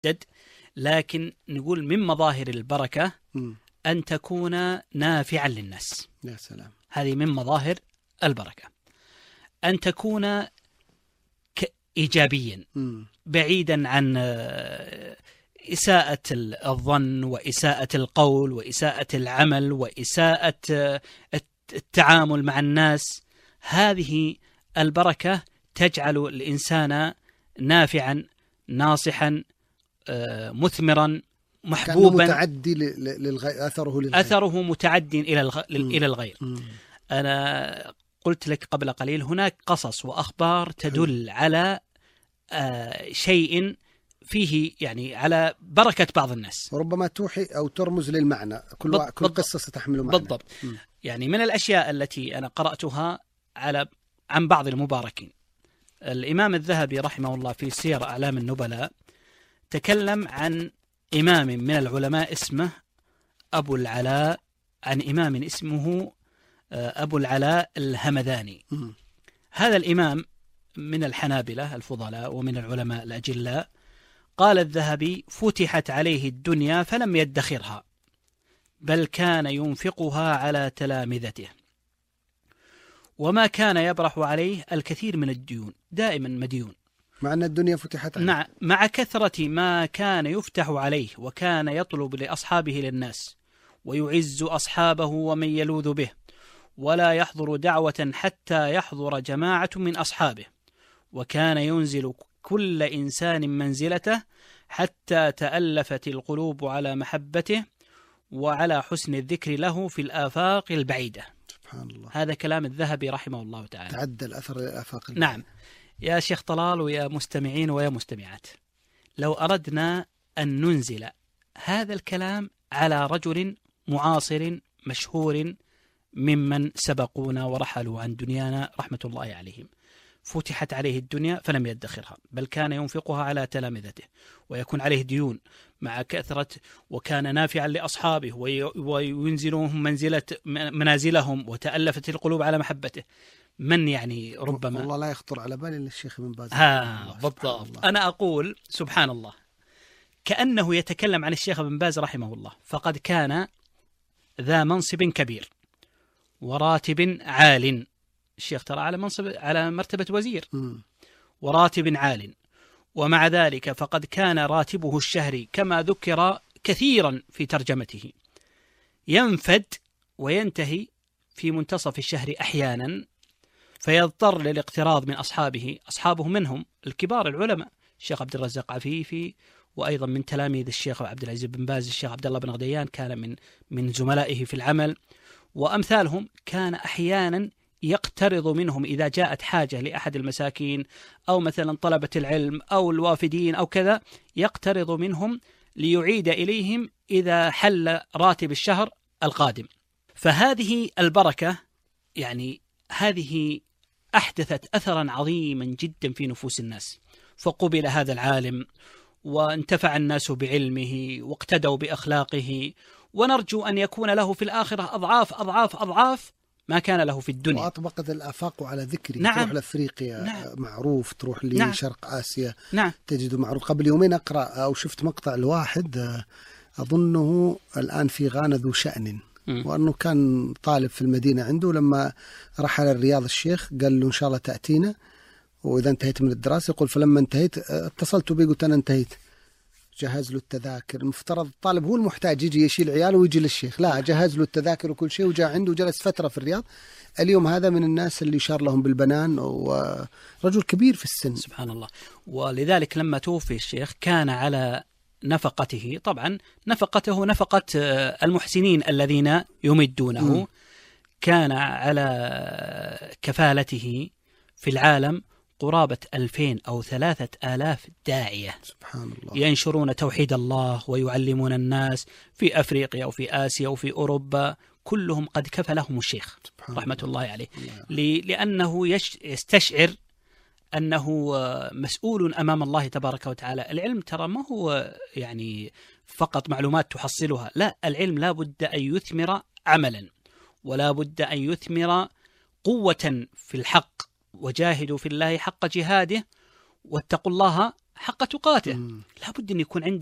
لكن نقول من مظاهر البركة أن تكون نافعا للناس. يا سلام. هذه من مظاهر البركة، أن تكون إيجابيا بعيدا عن إساءة الظن وإساءة القول وإساءة العمل وإساءة التعامل مع الناس. هذه البركة تجعل الإنسان نافعا ناصحا مثمرا محبوبا، متعدي أثره متعدي إلى الغير. أنا قلت لك قبل قليل هناك قصص وأخبار تدل على شيء فيه يعني على بركة بعض الناس، وربما توحي أو ترمز للمعنى. كل قصة ستحمل معنى. بالضبط. يعني من الأشياء التي أنا قرأتها عن بعض المباركين، الإمام الذهبي رحمه الله في سير أعلام النبلاء تكلم عن إمام من العلماء اسمه أبو العلاء، عن إمام اسمه أبو العلاء الهمذاني. هذا الإمام من الحنابلة الفضلاء ومن العلماء الأجلاء. قال الذهبي: فتحت عليه الدنيا فلم يدخرها، بل كان ينفقها على تلامذته، وما كان يبرح عليه الكثير من الديون، دائما مديون، مع أن الدنيا فتحت عليه. مع كثرة ما كان يفتح عليه، وكان يطلب لأصحابه للناس ويعز أصحابه ومن يلوذ به، ولا يحضر دعوة حتى يحضر جماعة من أصحابه، وكان ينزل كل إنسان منزلته حتى تألفت القلوب على محبته وعلى حسن الذكر له في الآفاق البعيدة. سبحان الله. هذا كلام الذهبي رحمه الله تعالى. تعدى الأثر للآفاق البعيدة. نعم يا شيخ طلال ويا مستمعين ويا مستمعات، لو أردنا أن ننزل هذا الكلام على رجل معاصر مشهور ممن سبقونا ورحلوا عن دنيانا رحمة الله عليهم، فتحت عليه الدنيا فلم يدخرها، بل كان ينفقها على تلامذته، ويكون عليه ديون مع كثرة، وكان نافعا لأصحابه وينزلهم منازلهم، وتألفت القلوب على محبته. من يعني ربما والله لا يخطر على بالي الشيخ ابن باز. بالضبط. أنا أقول سبحان الله، كأنه يتكلم عن الشيخ ابن باز رحمه الله، فقد كان ذا منصب كبير وراتب عال. الشيخ ترى على مرتبة وزير وراتب عال، ومع ذلك فقد كان راتبه الشهري كما ذكر كثيرا في ترجمته ينفد وينتهي في منتصف الشهر أحيانا، فيضطر للاقتراض من أصحابه منهم الكبار العلماء، الشيخ عبد الرزاق عفيفي، وأيضا من تلاميذ الشيخ عبد العزيز بن باز الشيخ عبد الله بن غديان، كان من زملائه في العمل، وأمثالهم. كان أحيانا يقترض منهم إذا جاءت حاجة لأحد المساكين أو مثلا طلبة العلم أو الوافدين أو كذا، يقترض منهم ليعيد إليهم إذا حل راتب الشهر القادم. فهذه البركة يعني هذه أحدثت أثرا عظيما جدا في نفوس الناس، فقبل هذا العالم وانتفع الناس بعلمه واقتدوا بأخلاقه، ونرجو أن يكون له في الآخرة أضعاف أضعاف أضعاف ما كان له في الدنيا. وأطبقت الآفاق على ذكري. نعم. تروح لأفريقيا معروف، تروح لشرق آسيا تجد معروف. قبل يومين أقرأ أو شفت مقطع الواحد أظنه الآن في غانا ذو شأن، وأنه كان طالب في المدينة عنده، لما رحل الرياض الشيخ قال له إن شاء الله تأتينا وإذا انتهيت من الدراسة. يقول فلما انتهيت اتصلت بي قلت أنا انتهيت، جهز له التذاكر. المفترض الطالب هو المحتاج يجي يشيل عياله ويجي للشيخ، لا جهز له التذاكر وكل شيء، وجاء عنده وجلس فترة في الرياض. اليوم هذا من الناس اللي يشار لهم بالبنان، ورجل كبير في السن سبحان الله. ولذلك لما توفي الشيخ كان على نفقته، طبعا نفقته نفقة المحسنين الذين يمدونه، كان على كفالته في العالم قرابة 2000 أو 3000 داعية، سبحان الله، ينشرون توحيد الله ويعلمون الناس في أفريقيا وفي آسيا وفي أوروبا، كلهم قد كفلهم الشيخ رحمة الله عليه، لأنه يستشعر أنه مسؤول أمام الله تبارك وتعالى. العلم ترى ما هو يعني فقط معلومات تحصلها، لا، العلم لا بد أن يثمر عملا، ولا بد أن يثمر قوة في الحق، وجاهدوا في الله حق جهاده واتقوا الله حق تقاته. لابد أن يكون